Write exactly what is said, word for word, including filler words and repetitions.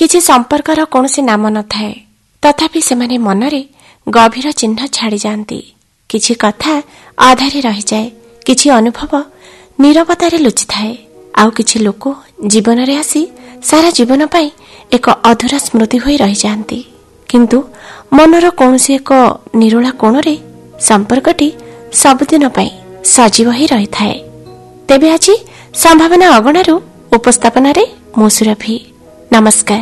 କିଛି ସମ୍ପର୍କର କୌଣସି ନାମ ନଥାଏ, ତଥାପି ସେମାନେ ମନରେ ଗଭୀର ଚିହ୍ନ ଛାଡ଼ିଯାଆନ୍ତି। କିଛି କଥା ଅଧାରେ ରହିଯାଏ, କିଛି ଅନୁଭବ ନୀରବତାରେ ଲୁଚିଥାଏ, ଆଉ କିଛି ଲୋକ ଜୀବନରେ ଆସି ସାରା ଜୀବନ ପାଇଁ ଏକ ଅଧୁରା ସ୍ମୃତି ହୋଇ ରହିଯାଆନ୍ତି। କିନ୍ତୁ ମନର କୌଣସି ଏକ ନିରୋଳା କୋଣରେ ସମ୍ପର୍କଟି ସବୁଦିନ ପାଇଁ ସଜୀବ ହୋଇ ରହିଥାଏ। ତେବେ ଆଜି ସମ୍ଭାବନା ଅଗଣାରୁ ଉପସ୍ଥାପନାରେ ମୁଁ ସୁରଭି। ନମସ୍କାର।